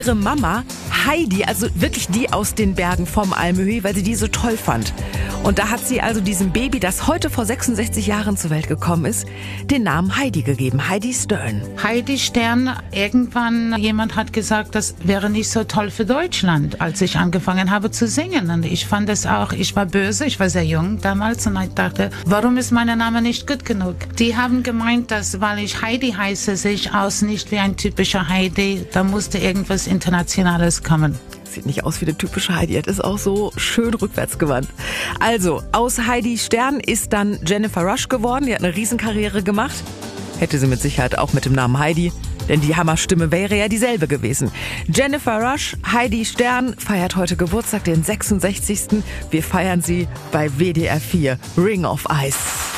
Ihre Mama Heidi, also wirklich die aus den Bergen vom Almöhi, weil sie die so toll fand. Und da hat sie also diesem Baby, das heute vor 66 Jahren zur Welt gekommen ist, den Namen Heidi gegeben. Heidi Stern. Heidi Stern, irgendwann jemand hat gesagt, das wäre nicht so toll für Deutschland, als ich angefangen habe zu singen. Und ich fand es auch, ich war böse, ich war sehr jung damals und ich dachte, warum ist mein Name nicht gut genug? Die haben gemeint, dass, weil ich Heidi heiße, sehe ich aus nicht wie ein typischer Heidi. Da musste irgendwas Internationales kommen. Sieht nicht aus wie eine typische Heidi, das ist auch so schön rückwärtsgewandt. Also, aus Heidi Stern ist dann Jennifer Rush geworden, die hat eine Riesenkarriere gemacht. Hätte sie mit Sicherheit auch mit dem Namen Heidi, denn die Hammerstimme wäre ja dieselbe gewesen. Jennifer Rush, Heidi Stern, feiert heute Geburtstag, den 66. Wir feiern sie bei WDR 4, Ring of Ice.